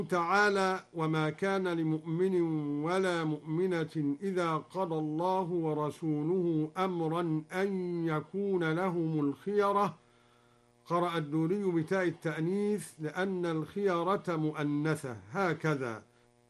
تعالى: وما كان لمؤمن ولا مؤمنة إذا قضى الله ورسوله أمرا أن يكون لهم الخيرة. قرأ الدوري بتاء التأنيث لأن الخيرة مؤنثة هكذا.